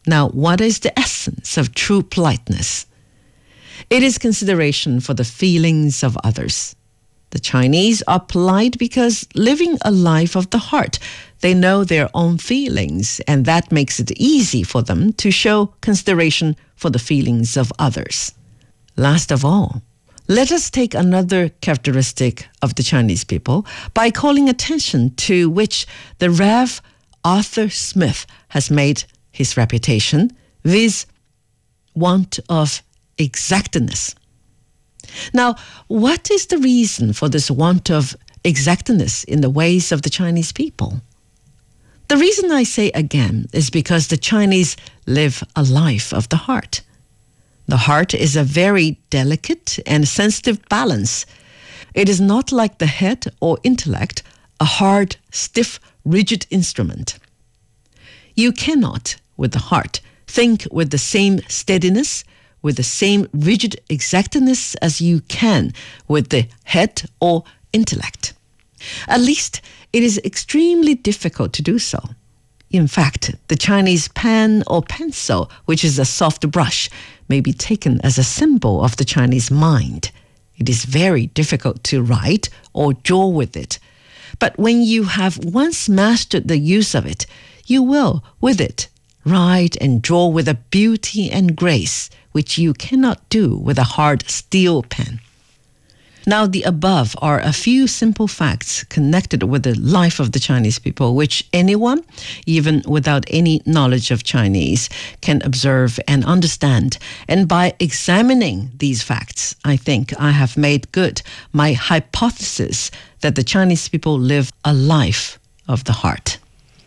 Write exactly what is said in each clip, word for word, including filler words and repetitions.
Now, what is the essence of true politeness? It is consideration for the feelings of others. The Chinese are polite because living a life of the heart, they know their own feelings, and that makes it easy for them to show consideration for the feelings of others. Last of all, let us take another characteristic of the Chinese people by calling attention to which the Rev Arthur Smith has made his reputation, viz. Want of exactness. Now, what is the reason for this want of exactness in the ways of the Chinese people? The reason I say again is because the Chinese live a life of the heart. The heart is a very delicate and sensitive balance. It is not like the head or intellect, a hard, stiff, rigid instrument. You cannot, with the heart, think with the same steadiness, with the same rigid exactness as you can with the head or intellect. At least, it is extremely difficult to do so. In fact, the Chinese pen or pencil, which is a soft brush, may be taken as a symbol of the Chinese mind. It is very difficult to write or draw with it. But when you have once mastered the use of it, you will, with it, write and draw with a beauty and grace which you cannot do with a hard steel pen. Now, the above are a few simple facts connected with the life of the Chinese people, which anyone, even without any knowledge of Chinese, can observe and understand. And by examining these facts, I think I have made good my hypothesis that the Chinese people live a life of the heart.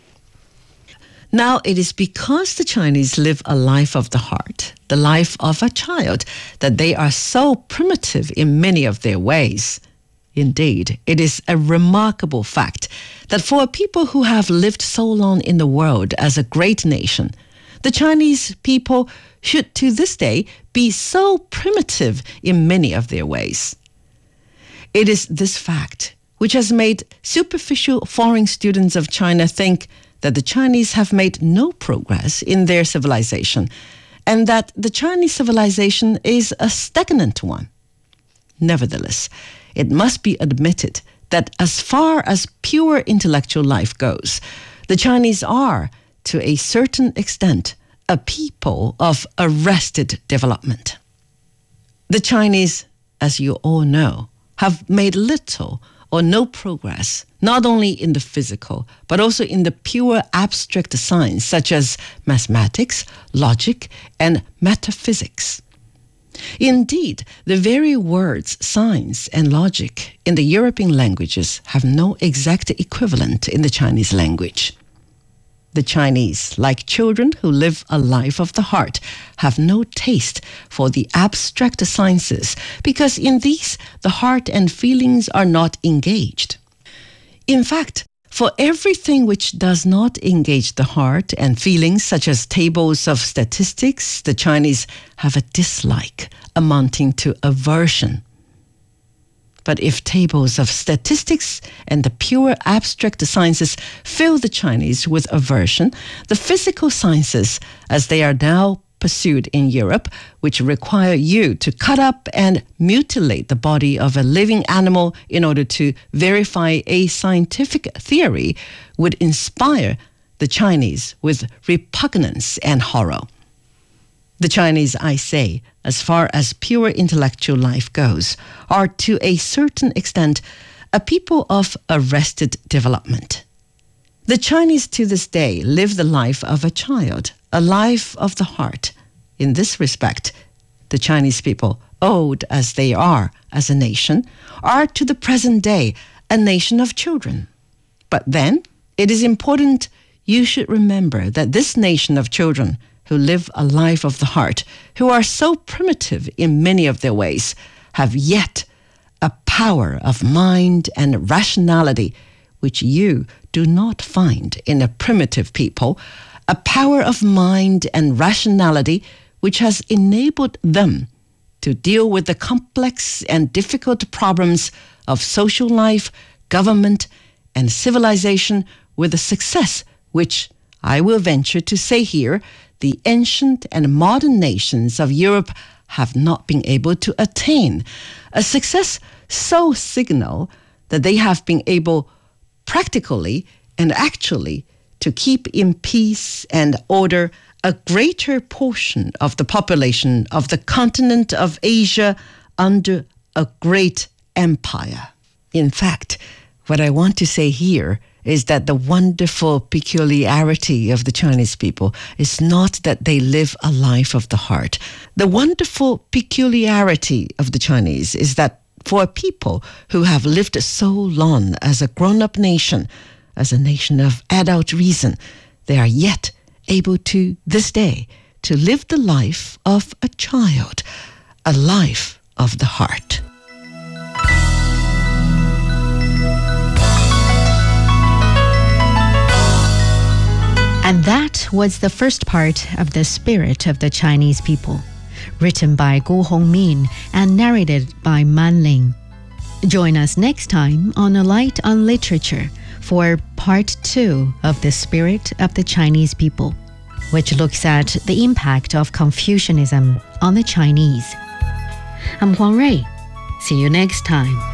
Now, it is because the Chinese live a life of the heart, the life of a child, that they are so primitive in many of their ways. Indeed, it is a remarkable fact that for a people who have lived so long in the world as a great nation, the Chinese people should to this day be so primitive in many of their ways. It is this fact which has made superficial foreign students of China think that the Chinese have made no progress in their civilization, and that the Chinese civilization is a stagnant one. Nevertheless, it must be admitted that as far as pure intellectual life goes, the Chinese are, to a certain extent, a people of arrested development. The Chinese, as you all know, have made little or no progress, not only in the physical, but also in the pure abstract science, such as mathematics, logic, and metaphysics. Indeed, the very words science and logic in the European languages have no exact equivalent in the Chinese language. The Chinese, like children who live a life of the heart, have no taste for the abstract sciences because in these the heart and feelings are not engaged. In fact, for everything which does not engage the heart and feelings, such as tables of statistics, the Chinese have a dislike amounting to aversion. But if tables of statistics and the pure abstract sciences fill the Chinese with aversion, the physical sciences, as they are now pursued in Europe, which require you to cut up and mutilate the body of a living animal in order to verify a scientific theory, would inspire the Chinese with repugnance and horror. The Chinese, I say, as far as pure intellectual life goes, are to a certain extent a people of arrested development. The Chinese to this day live the life of a child, a life of the heart. In this respect, the Chinese people, old as they are as a nation, are to the present day a nation of children. But then, it is important you should remember that this nation of children who live a life of the heart, who are so primitive in many of their ways, have yet a power of mind and rationality which you do not find in a primitive people, a power of mind and rationality which has enabled them to deal with the complex and difficult problems of social life, government, and civilization with a success which, I will venture to say here, the ancient and modern nations of Europe have not been able to attain. A success so signal that they have been able practically and actually to keep in peace and order a greater portion of the population of the continent of Asia under a great empire. In fact, what I want to say here is that the wonderful peculiarity of the Chinese people is not that they live a life of the heart. The wonderful peculiarity of the Chinese is that for a people who have lived so long as a grown-up nation, as a nation of adult reason, they are yet able to, this day, to live the life of a child, a life of the heart. And that was the first part of The Spirit of the Chinese People, written by Gu Hongmin and narrated by Man Ling. Join us next time on A Light on Literature for part two of The Spirit of the Chinese People, which looks at the impact of Confucianism on the Chinese. I'm Huang Rui. See you next time.